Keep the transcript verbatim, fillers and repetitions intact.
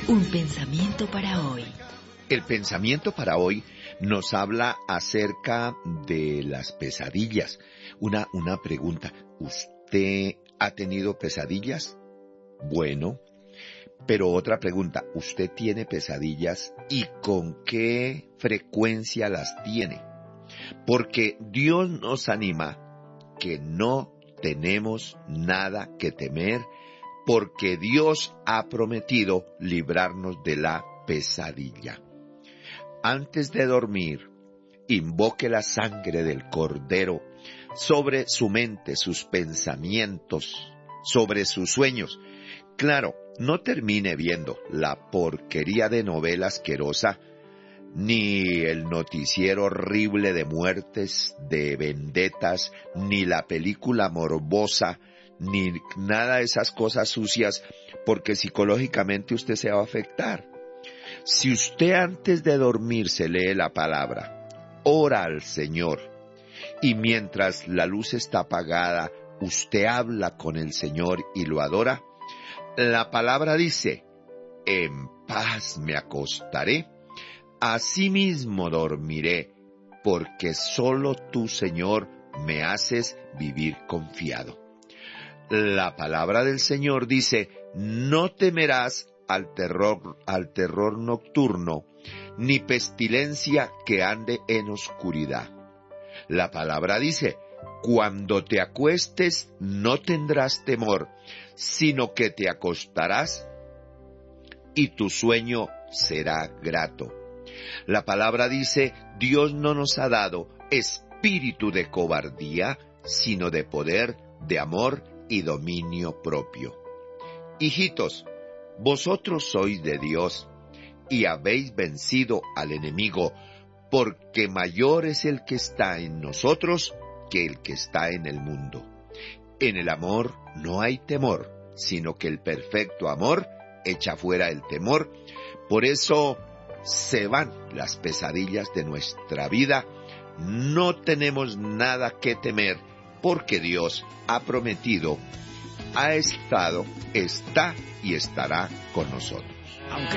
Un pensamiento para hoy. El pensamiento para hoy nos habla acerca de las pesadillas. Una, una pregunta, ¿usted ha tenido pesadillas? Bueno, pero otra pregunta, ¿usted tiene pesadillas y con qué frecuencia las tiene? Porque Dios nos anima que no tenemos nada que temer, porque Dios ha prometido librarnos de la pesadilla. Antes de dormir, invoque la sangre del Cordero sobre su mente, sus pensamientos, sobre sus sueños. Claro, no termine viendo la porquería de novela asquerosa, ni el noticiero horrible de muertes, de vendetas, ni la película morbosa, ni nada de esas cosas sucias, porque psicológicamente usted se va a afectar. Si usted antes de dormir se lee la palabra, ora al Señor, y mientras la luz está apagada, usted habla con el Señor y lo adora, la palabra dice, en paz me acostaré, asimismo dormiré, porque solo tú, Señor, me haces vivir confiado. La palabra del Señor dice, no temerás al terror, al terror nocturno, ni pestilencia que ande en oscuridad. La palabra dice, cuando te acuestes no tendrás temor, sino que te acostarás y tu sueño será grato. La palabra dice, Dios no nos ha dado espíritu de cobardía, sino de poder, de amor y dominio propio. Hijitos, vosotros sois de Dios y habéis vencido al enemigo, porque mayor es el que está en nosotros que el que está en el mundo. En el amor no hay temor, sino que el perfecto amor echa fuera el temor. Por eso se van las pesadillas de nuestra vida. No tenemos nada que temer, porque Dios ha prometido, ha estado, está y estará con nosotros. Aunque